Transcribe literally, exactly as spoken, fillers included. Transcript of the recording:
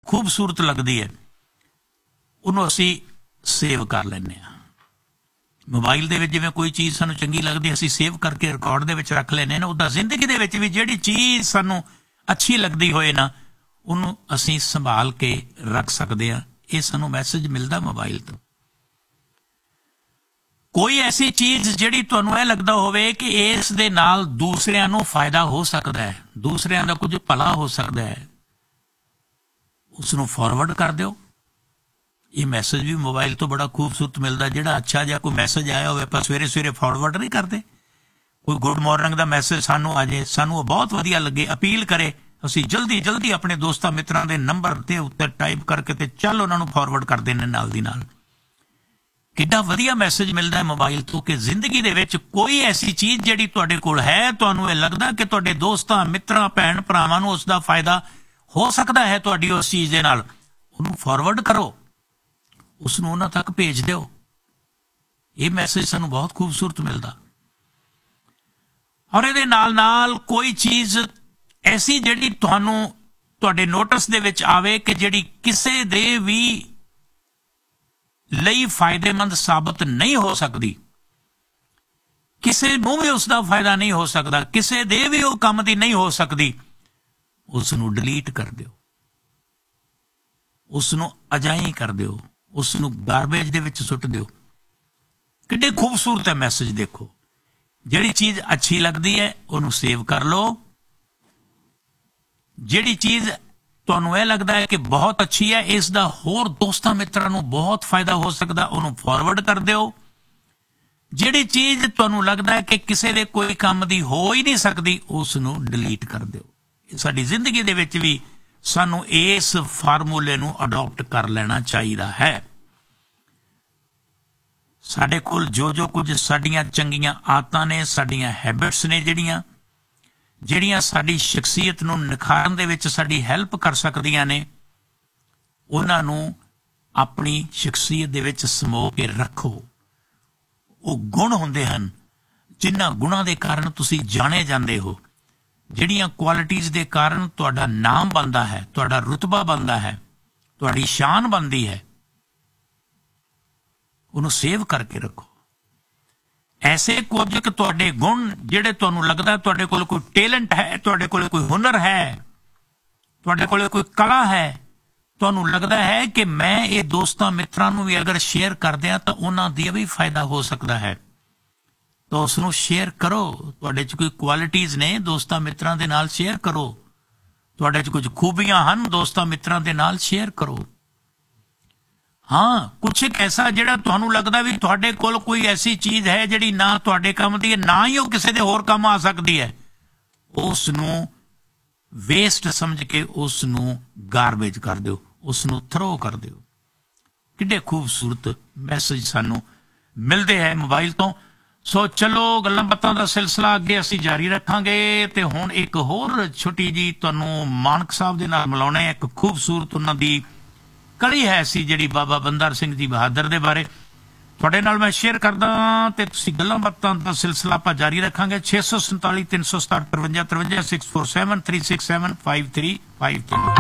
खूबसूरत लगती है उन्होंने असी सेव कर लैंदे आ। मोबाइल दे विच जिवें कोई चीज़ सानूं चंगी लगदी असी सेव करके रिकॉर्ड दे विच रख लैंदे ना, उदां जिंदगी दे विच भी जिहड़ी चीज़ सानूं अच्छी लगदी होए ना उन्होंने असी संभाल के रख सकते हैं। ये सानूं मैसेज मिलता मोबाइल तो। कोई ऐसी चीज़ जिहड़ी तुहानूं इह लगदा होवे कि इस दे नाल दूसरिਆਂ ਨੂੰ फायदा हो सकता है, दूसरिਆਂ ਦਾ कुछ भला हो सकता है, उसनूं फॉरवर्ड कर दिओ। ये मैसेज भी मोबाइल तो बड़ा खूबसूरत मिलता। जिहड़ा अच्छा जिहा कोई मैसेज आया होवे आपां सवेरे सवेरे फॉरवर्ड नहीं करते। कोई गुड मॉर्निंग का मैसेज सानूं आ जाए, सानूं बहुत वधिया लगे, अपील करे, असीं जल्दी जल्दी अपने दोस्तां मित्रां दे नंबर ते उत्ते टाइप करके ते चल उन्हां नूं फॉरवर्ड कर देने नाल दी नाल। कितना वधिया मैसेज मिलता है मोबाइल तो कि जिंदगी दे विच कोई ऐसी चीज़ जिहड़ी तुहाडे कोल है, तुहानूं इह लगदा कि तुहाडे दोस्तां मित्रां भैण भरावां नूं उसदा फायदा हो सकता है तुहाडी उस चीज़ दे नाल, उहनूं फॉरवर्ड करो, उसनूं उन्हां तक भेज दिओ। ये मैसेज सानूं बहुत खूबसूरत मिलता। और इहदे नाल नाल कोई चीज़ ऐसी जिहड़ी तुहानूं तुहाडे नोटिस दे विच आवे कि जिहड़ी किसे दे भी ਲਈ फायदेमंद साबित नहीं हो सकती, किसी नूं भी उसका फायदा नहीं हो सकता, किसी दे भी वो काम दी नहीं हो सकती, उसनूं डिलीट कर दिओ, उसनूं अजाई कर दिओ, उसनूं गारबेज दे विच सुट दिओ। कितने खूबसूरत है मैसेज। देखो जिहड़ी चीज़ अच्छी लगती है उन्होंने सेव कर लो, जिहड़ी चीज़ तुहानूं यह लगता है कि बहुत अच्छी है, इसका होर दोस्तां मित्रां नूं बहुत फायदा हो सकता, उन्होंने फॉरवर्ड कर दिओ। जिहड़ी चीज़ तुहानूं लगता है कि किसी दे कोई काम दी हो ही नहीं सकती, उसनूं डिलीट कर दिओ। साडी जिंदगी दे विच भी सानूं इस फार्मूले नूं अडॉप्ट कर लेना चाहिए है। साडे कोल जो जो कुछ साडियां चंगियां आदतां ने, साडियां हैबिट्स ने जिहड़ियां ਜਿਹੜੀਆਂ ਸਾਡੀ ਸ਼ਖਸੀਅਤ ਨੂੰ ਨਿਖਾਰਨ ਦੇ ਵਿੱਚ ਸਾਡੀ ਹੈਲਪ ਕਰ ਸਕਦੀਆਂ ਨੇ, ਉਹਨਾਂ ਨੂੰ ਆਪਣੀ ਸ਼ਖਸੀਅਤ ਦੇ ਵਿੱਚ ਸਮੋ ਕੇ ਰੱਖੋ। ਉਹ ਗੁਣ ਹੁੰਦੇ ਹਨ ਜਿਨ੍ਹਾਂ ਗੁਣਾਂ ਦੇ ਕਾਰਨ ਤੁਸੀਂ ਜਾਣੇ ਜਾਂਦੇ ਹੋ, ਜਿਹੜੀਆਂ ਕੁਆਲਿਟੀਜ਼ ਦੇ ਕਾਰਨ ਤੁਹਾਡਾ ਨਾਮ ਬਣਦਾ ਹੈ, ਤੁਹਾਡਾ ਰੁਤਬਾ ਬਣਦਾ ਹੈ, ਤੁਹਾਡੀ ਸ਼ਾਨ ਬਣਦੀ ਹੈ। ਉਹਨੂੰ ਸੇਵ ਕਰਕੇ ਰੱਖੋ। ऐसे कुछ कि तुहाडे गुण जिहड़े तुहानूं लगदा तुहाडे कोल कोई टैलेंट है, तुहाडे कोल कोई हुनर है, तुहाडे कोल कोई कला है, तुहानूं लगदा है कि मैं ये दोस्तां मित्रां नूं भी अगर शेयर कर दियां तां उन्हां दी भी फायदा हो सकता है, तो उसनूं शेयर करो। तुहाडे च कोई क्वालिटीज़ ने, दोस्तां मित्रां दे नाल शेयर करो। तुहाडे च कुछ खूबियां हन, दोस्तां मित्रां दे नाल शेयर करो। हाँ, कुछ एक ऐसा जिहड़ा तुहानूं लगदा भी तुहाडे कोल कोई ऐसी चीज़ है जिहड़ी ना तुहाडे काम दी है, ना ही वो किसी दे होर काम आ सकती है, उसनूं वेस्ट समझ के उसनूं गारबेज कर दिओ, उसनूं थ्रो कर दिओ। किड्डे खूबसूरत मैसेज सानूं मिलते हैं मोबाइल तो। सो चलो गल्लां बातां दा सिलसिला अगे असीं जारी रखांगे ते हुण एक होर छोटी जी तुहानूं मानक साहब दे नाल मिलाउणे। एक खूबसूरत उन्हां दी कड़ी है सी जिहड़ी बाबा बंदा सिंह जी बहादुर दे बारे तुहाडे नाल मैं शेयर करदा ते तुसीं गल्लां बातां दा सिलसिला आपां जारी रखांगे। छे सौ संताली तीन सौ सताहठ तरवंजा तरवंजा six four seven three six seven five three five three.